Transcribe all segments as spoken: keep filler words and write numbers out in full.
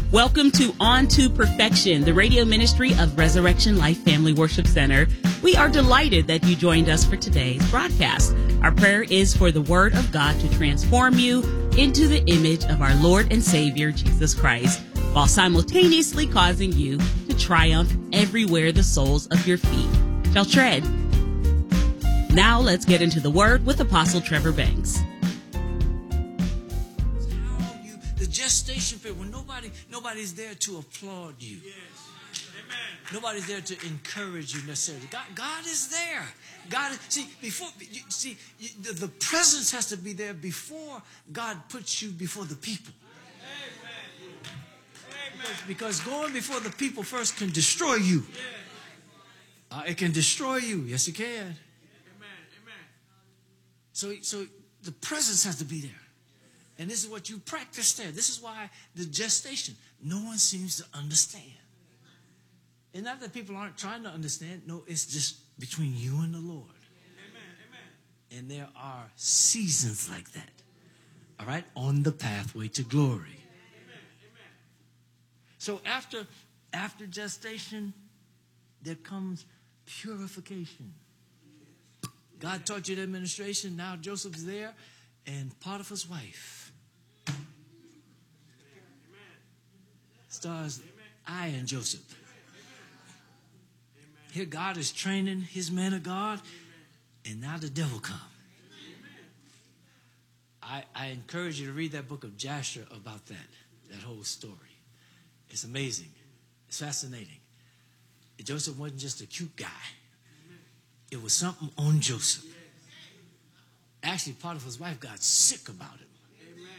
Welcome to On to Perfection, the radio ministry of Resurrection Life Family Worship Center. We are delighted that you joined us for today's broadcast. Our prayer is for the Word of God to transform you into the image of our Lord and Savior, Jesus Christ, while simultaneously causing you to triumph everywhere the soles of your feet shall tread. Now let's get into the Word with Apostle Trevor Banks. The gestation period, when nobody, nobody's there to applaud you. Yes. Amen. Nobody's there to encourage you necessarily. God, God is there. God, is, see, before, you, see, you, the, the presence has to be there before God puts you before the people. Amen. Because, because going before the people first can destroy you. Yes. Uh, it can destroy you. Yes, it can. Amen. Amen. So, so the presence has to be there. And this is what you practice there. This is why the gestation, no one seems to understand. And not that people aren't trying to understand. No, it's just between you and the Lord. Amen. Amen. And there are seasons like that. All right? On the pathway to glory. Amen. Amen. So after, after gestation, there comes purification. God taught you the administration. Now Joseph's there. And Potiphar's wife stars I and Joseph. Here God is training his man of God, and now the devil come. I, I encourage you to read that book of Jasher about that, that whole story. It's amazing. It's fascinating. Joseph wasn't just a cute guy. It was something on Joseph. Actually, Potiphar's wife got sick about him. Amen.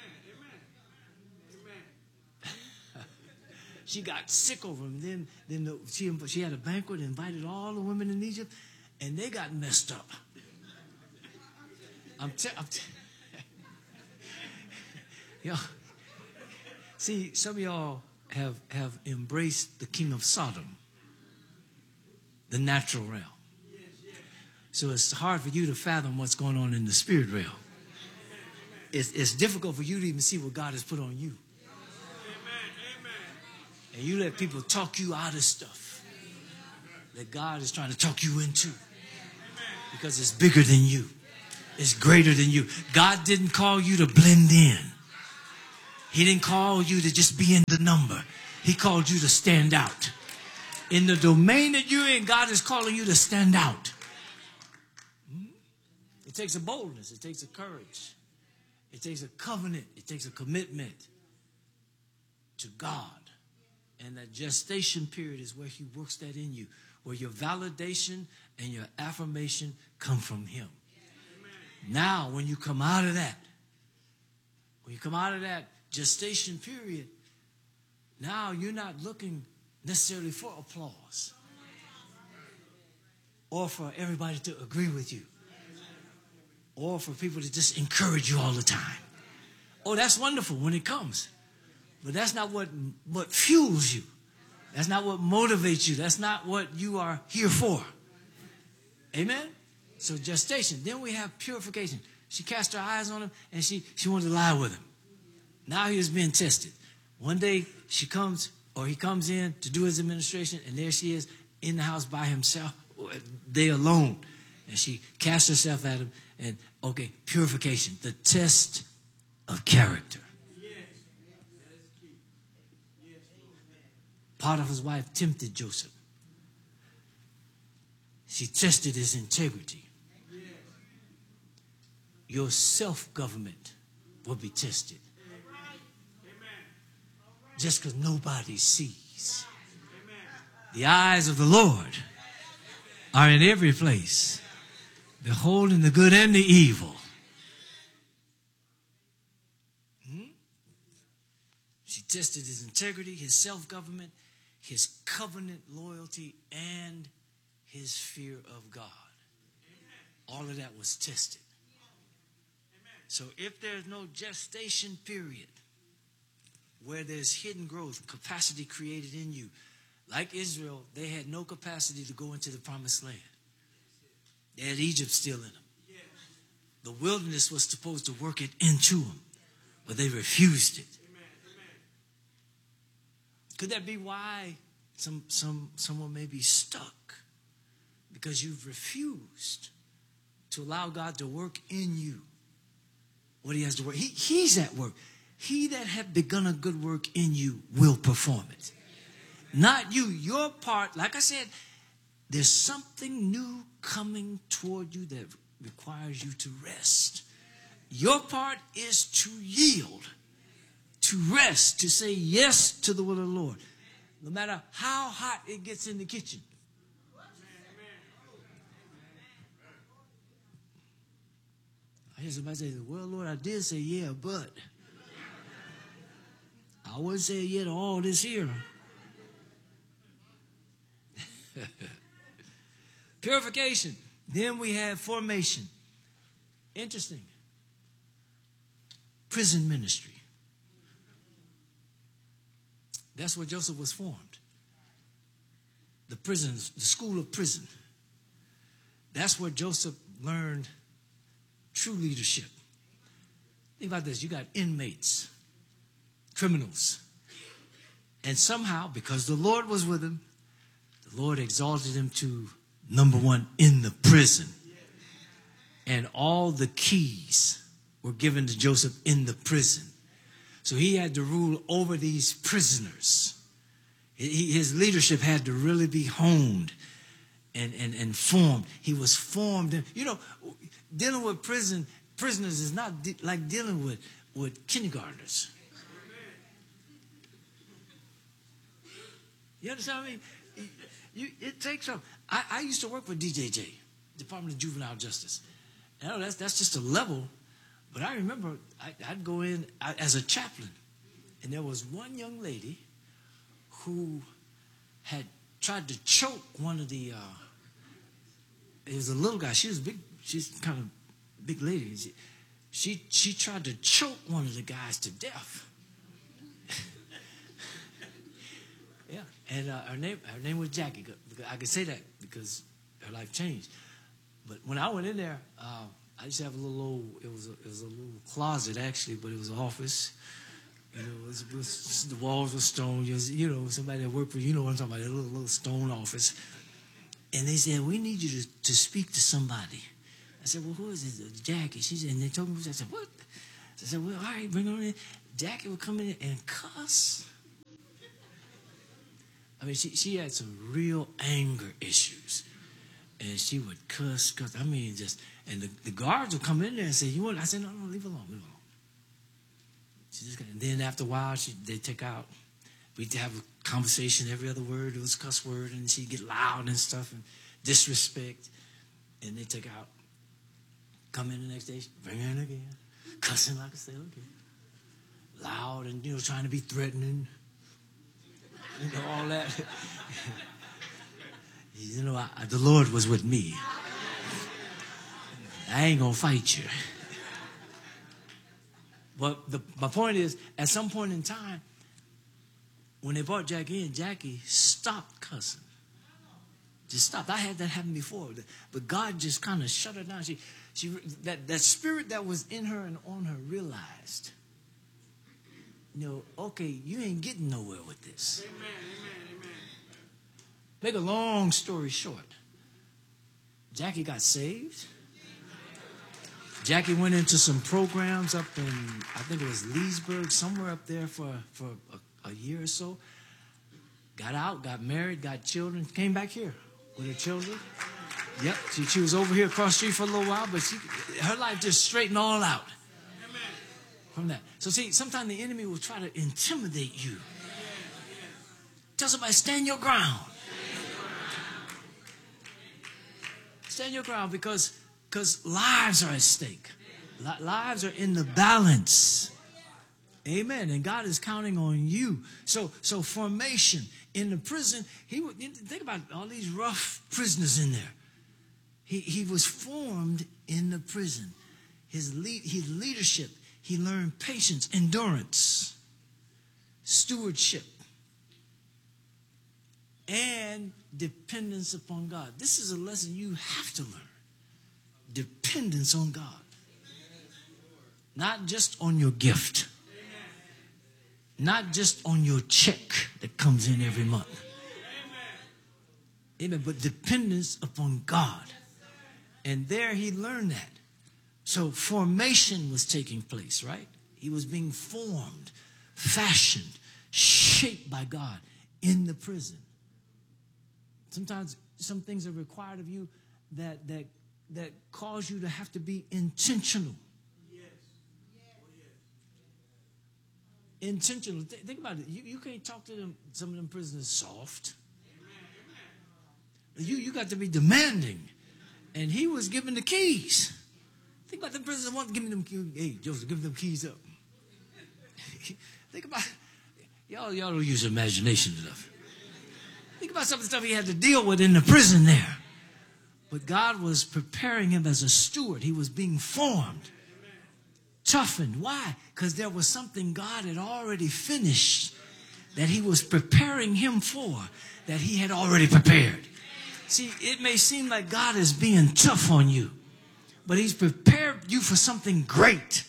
Amen. Amen. She got sick over him. Then, then the, she, she had a banquet, invited all the women in Egypt, and they got messed up. I'm telling te- y'all. See, some of y'all have, have embraced the king of Sodom, the natural realm. So it's hard for you to fathom what's going on in the spirit realm. It's, it's difficult for you to even see what God has put on you. And you let people talk you out of stuff that God is trying to talk you into. Because it's bigger than you. It's greater than you. God didn't call you to blend in. He didn't call you to just be in the number. He called you to stand out. In the domain that you're in, God is calling you to stand out. It takes a boldness. It takes a courage. It takes a covenant. It takes a commitment to God. And that gestation period is where he works that in you, where your validation and your affirmation come from him. Amen. Now, when you come out of that, when you come out of that gestation period, now you're not looking necessarily for applause or for everybody to agree with you. Or for people to just encourage you all the time. Oh, that's wonderful when it comes. But that's not what, what fuels you. That's not what motivates you. That's not what you are here for. Amen? So gestation. Then we have purification. She cast her eyes on him and she, she wanted to lie with him. Now he is being tested. One day she comes, or he comes in to do his administration, and there she is in the house by himself. They alone. And she casts herself at him. And, okay, purification, the test of character. Yes. That is key. Yes. Potiphar's wife tempted Joseph. She tested his integrity. Yes. Your self-government will be tested. Amen. Just because nobody sees. Amen. The eyes of the Lord are in every place, beholding the good and the evil. Hmm? She tested his integrity, his self-government, his covenant loyalty, and his fear of God. Amen. All of that was tested. Amen. So if there's no gestation period where there's hidden growth, capacity created in you, like Israel, they had no capacity to go into the promised land. They had Egypt still in them. The wilderness was supposed to work it into them, but they refused it. Could that be why some, some, someone may be stuck? Because you've refused to allow God to work in you what he has to work. He, he's at work. He that hath begun a good work in you will perform it. Not you. Your part, like I said, there's something new coming toward you that requires you to rest. Your part is to yield, to rest, to say yes to the will of the Lord. No matter how hot it gets in the kitchen. I hear somebody say, well, Lord, I did say yeah, but I wouldn't say yeah to all this here. Purification. Then we have formation. Interesting. Prison ministry. That's where Joseph was formed. The prison, the school of prison. That's where Joseph learned true leadership. Think about this. You got inmates, criminals. And somehow, because the Lord was with him, the Lord exalted him to number one in the prison. And all the keys were given to Joseph in the prison. So he had to rule over these prisoners. He, his leadership had to really be honed and, and, and formed. He was formed. In, you know, dealing with prison prisoners is not de- like dealing with, with kindergartners. You understand what I mean? You, it takes some. I, I used to work for D J J, Department of Juvenile Justice. You know, that's that's just a level. But I remember I, I'd go in I, as a chaplain, and there was one young lady who had tried to choke one of the. Uh, it was a little guy. She was big. She's kind of big lady. She, she she tried to choke one of the guys to death. Yeah, and uh, her name her name was Jackie. I can say that because her life changed. But when I went in there, uh, I used to have a little old, it was a, it was a little closet actually, but it was an office. You know, it was, it was, the walls were stone. You, was, you know, somebody that worked for you know what I'm talking about, a little, little stone office. And they said, we need you to, to speak to somebody. I said, well, who is it? Jackie. She said, and they told me, I said, what? I said, well, all right, bring her in. Jackie would come in and cuss. I mean, she, she had some real anger issues. And she would cuss, cuss. I mean, just, and the, the guards would come in there and say, you want, I said, no, no, leave it alone, leave it alone. She just, and then after a while, she, they'd take out, we'd have a conversation, every other word, it was a cuss word, and she'd get loud and stuff, and disrespect, and they'd take out, come in the next day, bring her in again, cussing like a sailor again, loud, and, you know, trying to be threatening, you know, all that. You know, I, the Lord was with me. I ain't gonna fight you. But the, my point is, at some point in time, when they brought Jackie in, Jackie stopped cussing. Just stopped. I had that happen before, but God just kind of shut her down. She, she, that, that spirit that was in her and on her realized, you know, okay, you ain't getting nowhere with this. Amen, amen, amen. Make a long story short, Jackie got saved. Jackie went into some programs up in, I think it was Leesburg, somewhere up there for, for a, a year or so. Got out, got married, got children, came back here with her children. Yep, she, she was over here across the street for a little while, but she, her life just straightened all out from that. So see, sometimes the enemy will try to intimidate you. Tell somebody, stand your ground. Stand your ground because because lives are at stake. Lives are in the balance. Amen. And God is counting on you. So so formation in the prison, he would think about all these rough prisoners in there. He he was formed in the prison. His lead, his leadership, he learned patience, endurance, stewardship, and dependence upon God. This is a lesson you have to learn. Dependence on God. Not just on your gift. Not just on your check that comes in every month. Amen. But dependence upon God. And there he learned that. So formation was taking place, right? He was being formed, fashioned, shaped by God in the prison. Sometimes some things are required of you that that that cause you to have to be intentional. Yes. Intentional. Th- think about it. You, you can't talk to them, some of them prisoners soft. You you got to be demanding. And he was given the keys. Think about the prisoners wanting to give me them keys. Hey, Joseph, give them keys up. Think about y'all, y'all don't use your imagination enough. Think about some of the stuff he had to deal with in the prison there. But God was preparing him as a steward. He was being formed, toughened. Why? Because there was something God had already finished that he was preparing him for, that he had already prepared. See, it may seem like God is being tough on you, but he's prepared you for something great.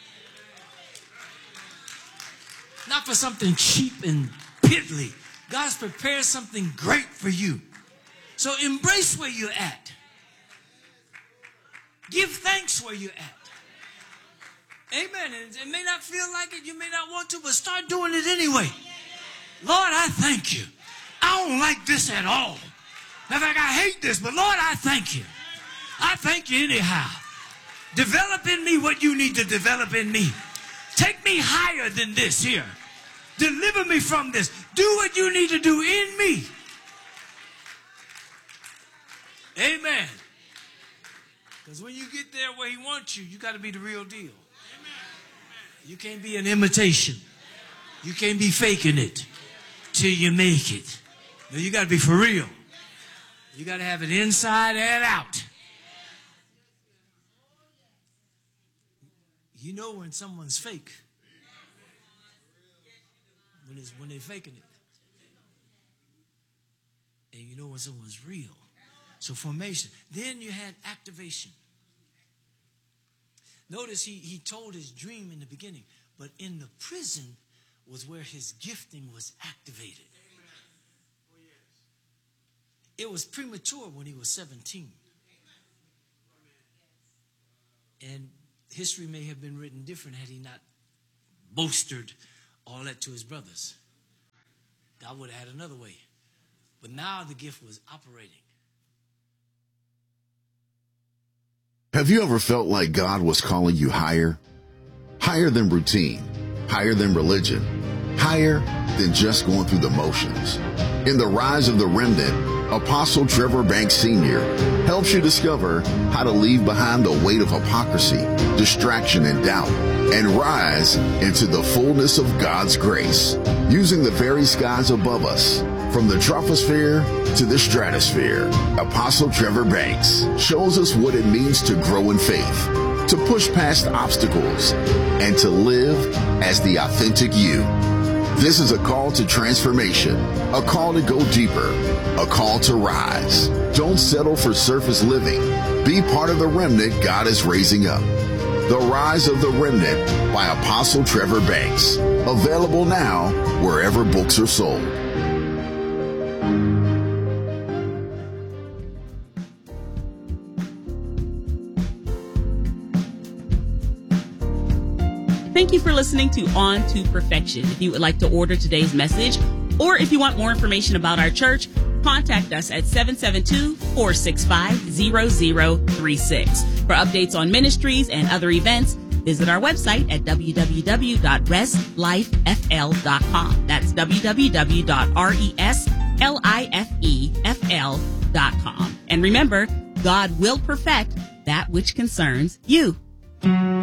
Not for something cheap and piddly. God's prepared something great for you. So embrace where you're at. Give thanks where you're at. Amen. It may not feel like it. You may not want to, but start doing it anyway. Lord, I thank you. I don't like this at all. In fact, I hate this, but Lord, I thank you. I thank you anyhow. Develop in me what you need to develop in me. Take me higher than this here. Deliver me from this. Do what you need to do in me. Amen. Because when you get there where he wants you, you got to be the real deal. You can't be an imitation. You can't be faking it till you make it. No, you got to be for real. You got to have it inside and out. You know when someone's fake. When, it's, when they're faking it. And you know when someone's real. So formation. Then you had activation. Notice he, he told his dream in the beginning. But in the prison was where his gifting was activated. It was premature when he was seventeen. And history may have been written different had he not boasted all that to his brothers. God would have had another way. But now the gift was operating. Have you ever felt like God was calling you higher? Higher than routine, higher than religion, higher than just going through the motions. In The Rise of the Remnant, Apostle Trevor Banks Senior helps you discover how to leave behind the weight of hypocrisy, distraction, and doubt, and rise into the fullness of God's grace, using the very skies above us. From the troposphere to the stratosphere, Apostle Trevor Banks shows us what it means to grow in faith, to push past obstacles, and to live as the authentic you. This is a call to transformation, a call to go deeper, a call to rise. Don't settle for surface living. Be part of the remnant God is raising up. The Rise of the Remnant by Apostle Trevor Banks. Available now wherever books are sold. Thank you for listening to On to Perfection. If you would like to order today's message, or if you want more information about our church, contact us at seven seven two, four six five, zero zero three six. For updates on ministries and other events, visit our website at w w w dot res life f l dot com. That's w w w dot res life f l dot com. And remember, God will perfect that which concerns you.